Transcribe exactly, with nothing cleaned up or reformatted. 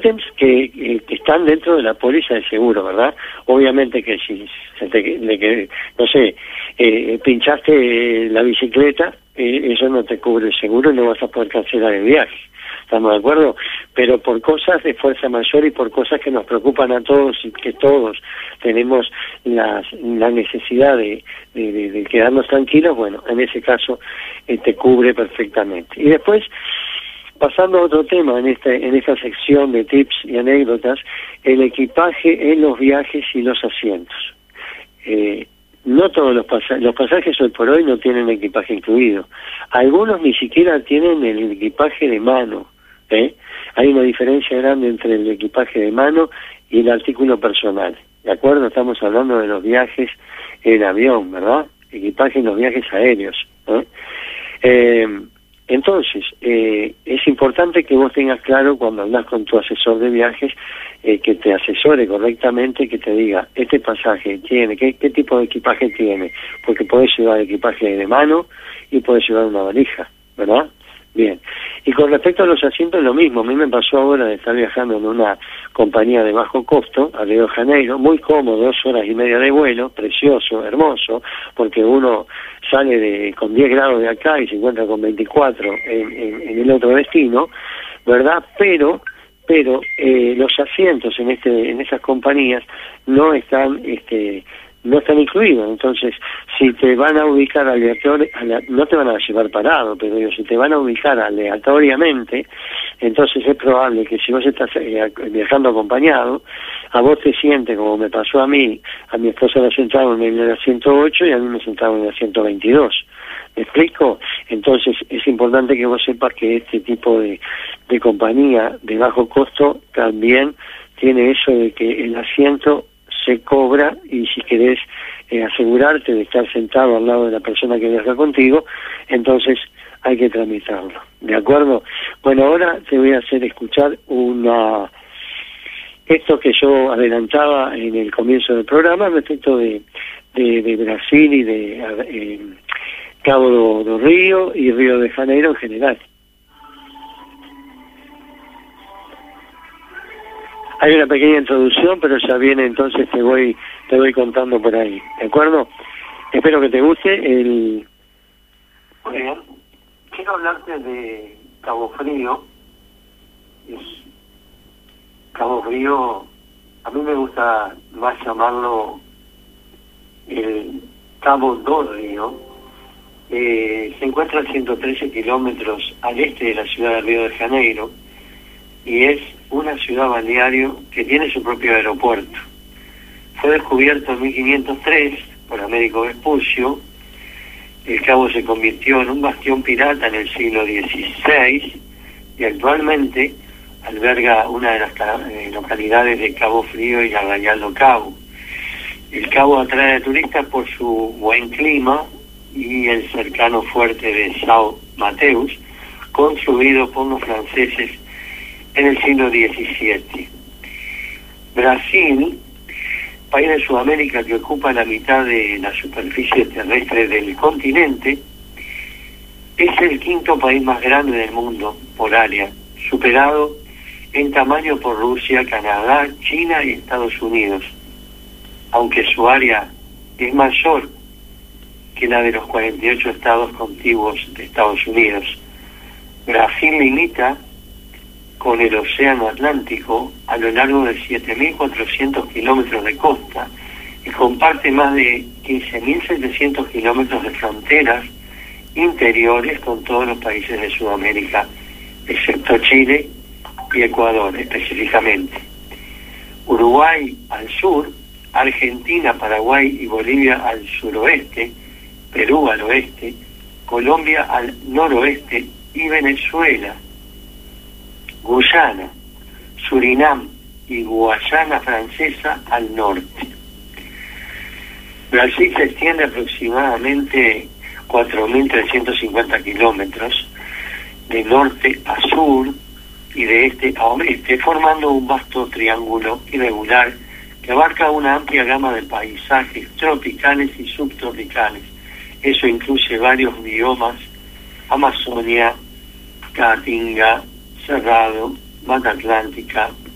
ítems que, eh, que están dentro de la póliza de seguro, ¿verdad? Obviamente que si se te, de que, no sé, eh, pinchaste la bicicleta, eh, eso no te cubre el seguro y no vas a poder cancelar el viaje. ¿Estamos de acuerdo? Pero por cosas de fuerza mayor y por cosas que nos preocupan a todos y que todos tenemos las, la necesidad de, de, de, de quedarnos tranquilos, bueno, en ese caso eh, te cubre perfectamente. Y después, pasando a otro tema en este en esta sección de tips y anécdotas, el equipaje en los viajes y los asientos. Eh, no todos los pasajes, los pasajes hoy por hoy no tienen equipaje incluido. Algunos ni siquiera tienen el equipaje de mano. ¿eh? Hay una diferencia grande entre el equipaje de mano y el artículo personal. ¿De acuerdo? Estamos hablando de los viajes en avión, ¿verdad? Equipaje en los viajes aéreos. ¿eh? Eh, Entonces, eh, es importante que vos tengas claro cuando hablas con tu asesor de viajes, eh, que te asesore correctamente, que te diga, este pasaje tiene, ¿qué, qué tipo de equipaje tiene? Porque podés llevar equipaje de mano y podés llevar una valija, ¿verdad? Bien. Y con respecto a los asientos, lo mismo. A mí me pasó ahora de estar viajando en una compañía de bajo costo, a Río de Janeiro, muy cómodo, dos horas y media de vuelo, precioso, hermoso, porque uno sale de con diez grados de acá y se encuentra con veinticuatro en, en, en el otro destino, ¿verdad? Pero pero eh, los asientos en este en esas compañías no están este no están incluidos. Entonces, si te van a ubicar aleatoriamente, no te van a llevar parado, pero digo, si te van a ubicar aleatoriamente, entonces es probable que si vos estás eh, viajando acompañado, a vos te sientes, como me pasó a mí, a mi esposa la sentaron en el asiento ocho y a mí me sentaron en el asiento veintidós. ¿Me explico? Entonces es importante que vos sepas que este tipo de, de compañía de bajo costo también tiene eso de que el asiento se cobra y si querés eh, asegurarte de estar sentado al lado de la persona que viaja contigo, entonces hay que tramitarlo. ¿De acuerdo? Bueno, ahora te voy a hacer escuchar una esto que yo adelantaba en el comienzo del programa respecto de, de, de Brasil y de eh, Cabo do, do Río y Río de Janeiro en general. Hay una pequeña introducción, pero ya viene, entonces te voy te voy contando por ahí, ¿de acuerdo? Espero que te guste el... Muy bien. Quiero hablarte de Cabo Frío. Es... Cabo Frío, a mí me gusta más llamarlo el Cabo do Río. Eh, se encuentra a ciento trece kilómetros al este de la ciudad de Río de Janeiro y es una ciudad balneario que tiene su propio aeropuerto. Fue descubierto en mil quinientos tres por Américo Vespucio. El cabo se convirtió en un bastión pirata en el siglo dieciséis y actualmente alberga una de las eh, localidades de Cabo Frío y Arrayal do Cabo. El cabo atrae a turistas por su buen clima y el cercano fuerte de São Mateus, construido por los franceses en el siglo diecisiete. Brasil, país de Sudamérica que ocupa la mitad de la superficie terrestre del continente, es el quinto país más grande del mundo por área, superado en tamaño por Rusia, Canadá, China y Estados Unidos, aunque su área es mayor que la de los cuarenta y ocho estados contiguos de Estados Unidos. Brasil limita con el Océano Atlántico a lo largo de siete mil cuatrocientos kilómetros de costa y comparte más de quince mil setecientos kilómetros de fronteras interiores con todos los países de Sudamérica, excepto Chile y Ecuador específicamente. Uruguay al sur, Argentina, Paraguay y Bolivia al suroeste, Perú al oeste, Colombia al noroeste y Venezuela, Guyana, Surinam y Guayana Francesa al norte. Brasil se extiende aproximadamente cuatro mil trescientos cincuenta kilómetros de norte a sur y de este a oeste, formando un vasto triángulo irregular que abarca una amplia gama de paisajes tropicales y subtropicales. Eso incluye varios biomas: Amazonia, Caatinga, Cerrado, Mata Atlántica,